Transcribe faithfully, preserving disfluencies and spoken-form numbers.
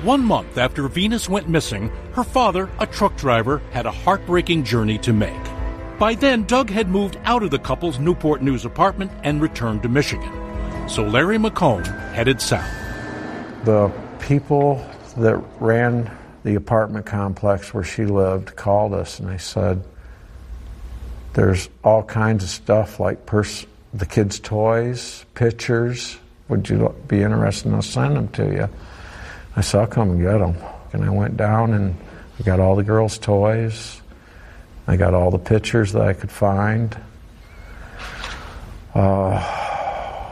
One month after Venus went missing, her father, a truck driver, had a heartbreaking journey to make. By then, Doug had moved out of the couple's Newport News apartment and returned to Michigan. So Larry McComb headed south. The people that ran the apartment complex where she lived called us and they said, there's all kinds of stuff like pers- the kids' toys, pictures. Would you be interested in us sending them to you? I said, I'll come and get them. And I went down and I got all the girls' toys. I got all the pictures that I could find. Uh,